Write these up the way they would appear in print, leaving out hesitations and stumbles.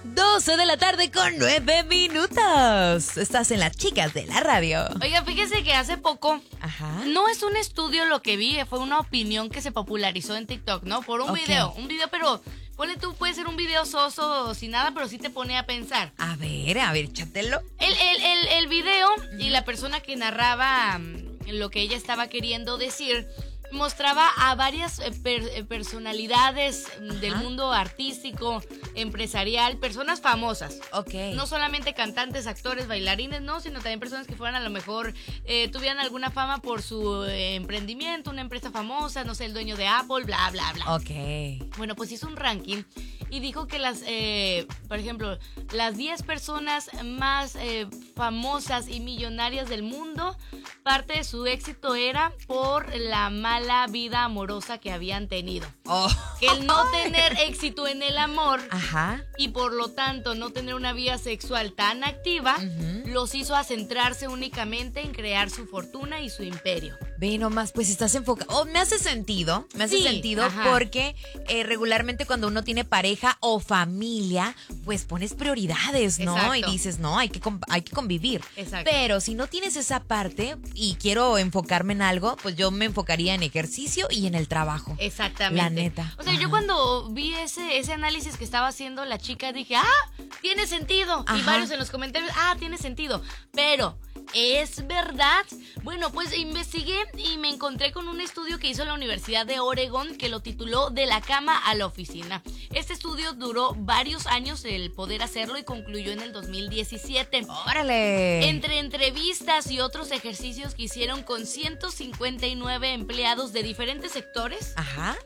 12 de la tarde con 9 minutos. Estás en Las Chicas de la Radio. Oiga, fíjese que hace poco, Ajá. no es un estudio lo que vi, fue una opinión que se popularizó en TikTok, ¿no? Por un video, pero ponle tú, puede ser un video soso sin nada, pero sí te pone a pensar. A ver, échatelo. El video y la persona que narraba lo que ella estaba queriendo decir mostraba a varias personalidades del mundo artístico, empresarial, personas famosas. Ok. No solamente cantantes, actores, bailarines, no, sino también personas que fueran a lo mejor, tuvieran alguna fama por su emprendimiento, una empresa famosa, no sé, el dueño de Apple, bla, bla, bla. Ok. Bueno, pues hizo un ranking y dijo que por ejemplo, las 10 personas más famosas y millonarias del mundo, parte de su éxito era por la mala vida amorosa que habían tenido. Oh. Que el no tener éxito en el amor, Ajá. y por lo tanto no tener una vida sexual tan activa, los hizo a centrarse únicamente en crear su fortuna y su imperio. Ve nomás, pues estás enfocado. Oh, me hace sentido Ajá. porque regularmente cuando uno tiene pareja o familia, pues pones prioridades, ¿no? Exacto. Y dices, no, hay que convivir. Exacto. Pero si no tienes esa parte y quiero enfocarme en algo, pues yo me enfocaría en ejercicio y en el trabajo. Exactamente. La neta. O sea, Ajá. yo cuando vi ese análisis que estaba haciendo la chica, dije, tiene sentido. Ajá. Y varios en los comentarios, tiene sentido. Pero, ¿es verdad? Bueno, pues investigué y me encontré con un estudio que hizo la Universidad de Oregón que lo tituló De la cama a la oficina. Este estudio duró varios años el poder hacerlo y concluyó en el 2017. ¡Órale! Entre entrevistas y otros ejercicios que hicieron con 159 empleados de diferentes sectores, Ajá.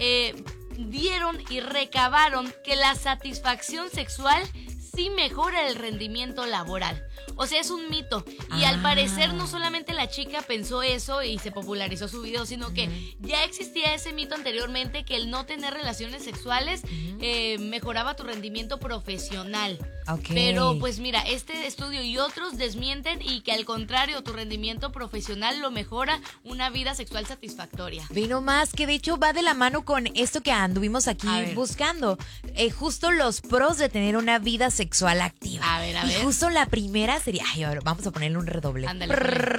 dieron y recabaron que la satisfacción sexual sí mejora el rendimiento laboral. O sea, es un mito. Y al parecer no solamente la chica pensó eso y se popularizó su video, sino que ya existía ese mito anteriormente, que el no tener relaciones sexuales mejoraba tu rendimiento profesional. Ok. Pero pues mira, este estudio y otros desmienten y que al contrario, tu rendimiento profesional lo mejora una vida sexual satisfactoria. Ve nomás, que de hecho va de la mano con esto que anduvimos aquí buscando. Justo los pros de tener una vida sexual activa. A ver. Y justo la primera sería... Ay, a ver, vamos a ponerle un redoble. Ándale.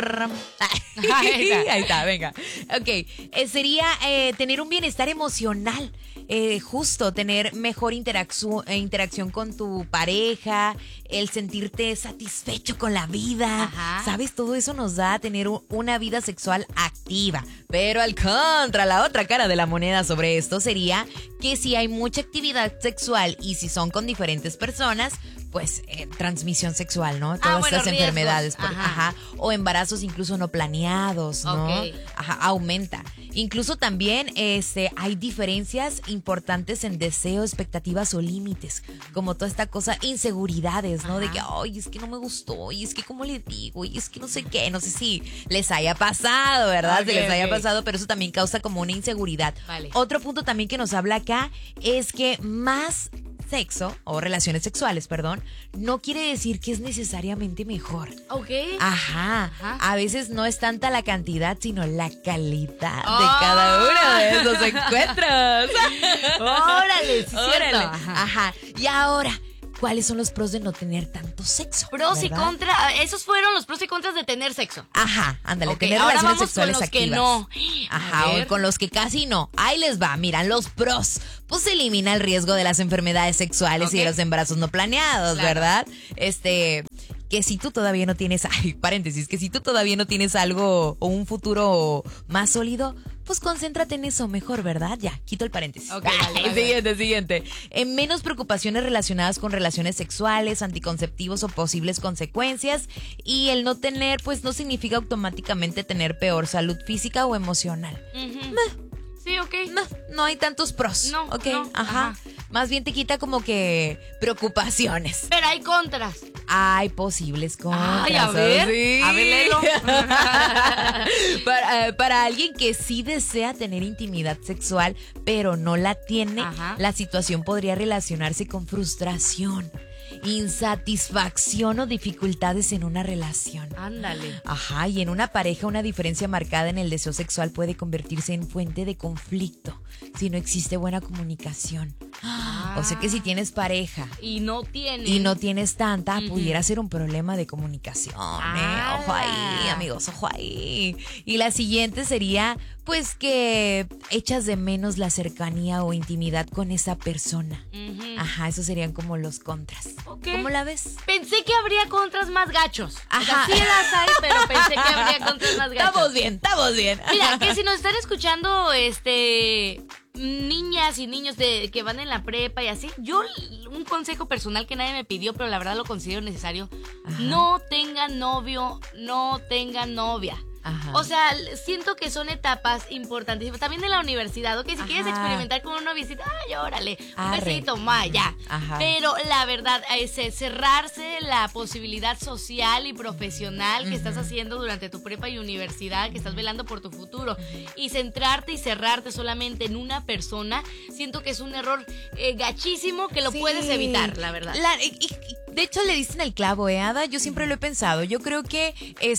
Ahí está, venga. Ok, sería tener un bienestar emocional. Justo tener mejor interacción con tu pareja, el sentirte satisfecho con la vida. Ajá. ¿Sabes? Todo eso nos da a tener una vida sexual activa. Pero al contra, la otra cara de la moneda sobre esto sería que si hay mucha actividad sexual y si son con diferentes personas, pues transmisión sexual, ¿no? Todas estas riesgos. enfermedades. Ajá. O embarazos incluso no planeados, ¿no? Ok. Ajá, aumenta. Incluso también hay diferencias importantes en deseo, expectativas o límites. Como toda esta cosa, inseguridades, ¿no? Ajá. De que, ay, es que no me gustó, y es que cómo le digo, y es que no sé qué. No sé si les haya pasado, ¿verdad? Ok, Si les haya ok. pasado, pero eso también causa como una inseguridad. Vale. Otro punto también que nos habla acá es que más sexo o relaciones sexuales, perdón, no quiere decir que es necesariamente mejor. Ok. Ajá. Ajá. A veces no es tanta la cantidad, sino la calidad de ¡Oh! cada uno de esos encuentros. Órale, sí, Órale. cierto. Ajá. Ajá. Y ahora, ¿cuáles son los pros de no tener tanto sexo? Pros y ¿verdad? contras, esos fueron los pros y contras de tener sexo. Ajá, ándale, Ok, tener ahora relaciones vamos sexuales con los activas. que no. Ajá, A o ver. con los que casi no. Ahí les va, miran, los pros. Pues se elimina el riesgo de las enfermedades sexuales y de Ok. los embarazos no planeados, Claro. ¿verdad? Que si tú todavía no tienes, paréntesis, que si tú todavía no tienes algo o un futuro más sólido, pues concéntrate en eso mejor, ¿verdad? Ya, quito el paréntesis. Ok, vale. Siguiente. Menos preocupaciones relacionadas con relaciones sexuales, anticonceptivos o posibles consecuencias. Y el no tener, pues no significa automáticamente tener peor salud física o emocional. Sí, ok. No hay tantos pros. No, Ok, no, ajá. ajá. Más bien te quita como que preocupaciones. Pero hay contras. Hay posibles contras. Ay, a ver. ¿sí? A ver, léelo. Para alguien que sí desea tener intimidad sexual, pero no la tiene, Ajá. la situación podría relacionarse con frustración. insatisfacción o dificultades en una relación. Ándale. Ajá, y en una pareja una diferencia marcada en el deseo sexual puede convertirse en fuente de conflicto si no existe buena comunicación. O sea que si tienes pareja y no tienes tanta, pudiera ser un problema de comunicación. Ojo ahí, amigos, ojo ahí. Y la siguiente sería, pues, que echas de menos la cercanía o intimidad con esa persona. Ajá, esos serían como los contras. Okay. ¿Cómo la ves? Pensé que habría contras más gachos. Ajá. O sea, sí las hay, pero pensé que habría contras más gachos. Estamos bien. Mira, que si nos están escuchando, niñas y niños que van en la prepa y así, yo un consejo personal que nadie me pidió, pero la verdad lo considero necesario: no tengan novio, no tengan novia. Ajá. O sea, siento que son etapas importantísimas. También en la universidad, ¿ok? Si quieres experimentar con un noviecito, órale, un besito, ya. Ajá. Pero la verdad, cerrarse la posibilidad social y profesional que estás haciendo durante tu prepa y universidad, que estás velando por tu futuro, y centrarte y cerrarte solamente en una persona, siento que es un error gachísimo que lo puedes evitar, la verdad. De hecho, le diste en el clavo, Ada. Yo siempre lo he pensado. Yo creo que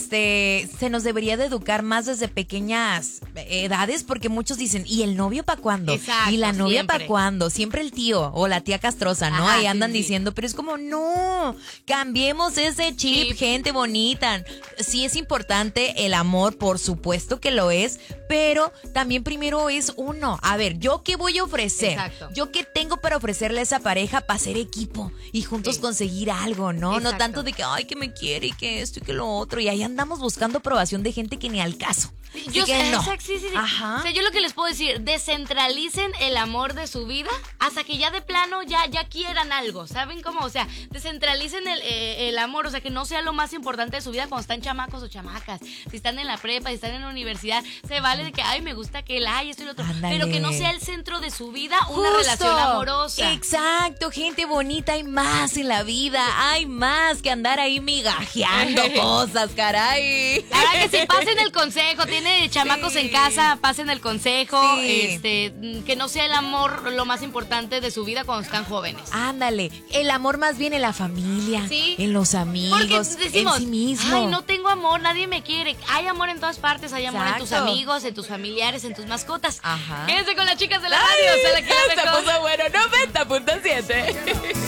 se nos debería de educar más desde pequeñas edades, porque muchos dicen, ¿y el novio para cuándo? Exacto, ¿Y la novia siempre. para cuándo? Siempre el tío o la tía castrosa, ¿no? Ajá, Ahí andan sí. diciendo, pero es como, no, cambiemos ese chip, gente bonita. Sí es importante el amor, por supuesto que lo es, pero también primero es uno. A ver, ¿yo qué voy a ofrecer? Exacto. ¿Yo qué tengo para ofrecerle a esa pareja para ser equipo y juntos conseguir algo, ¿no? Exacto. No tanto de que, ay, que me quiere y que esto y que lo otro. Y ahí andamos buscando aprobación de gente que ni al caso. Yo que no. sí. Ajá. O sea, yo lo que les puedo decir, descentralicen el amor de su vida hasta que ya de plano ya quieran algo, ¿saben cómo? O sea, descentralicen el amor, o sea, que no sea lo más importante de su vida cuando están chamacos o chamacas. Si están en la prepa, si están en la universidad, se vale de que, ay, me gusta que él, ay, esto y lo otro. Ándale. Pero que no sea el centro de su vida una Justo. relación amorosa. Exacto, gente bonita, hay más en la vida, hay más que andar ahí migajeando cosas, caray. Ahora que sí, pasen el consejo, tiene chamacos en casa, pasen el consejo, Sí. que no sea el amor lo más importante de su vida cuando están jóvenes. Ándale, el amor más bien en la familia, Sí. en los amigos, Porque decimos, en sí mismo. ay, no tengo amor, nadie me quiere. Hay amor en todas partes, hay amor en tus Exacto. amigos, en tus familiares, en tus mascotas. Ajá. Quédense con las chicas de la radio, hasta la que la Se mejor. puso bueno, 90.7.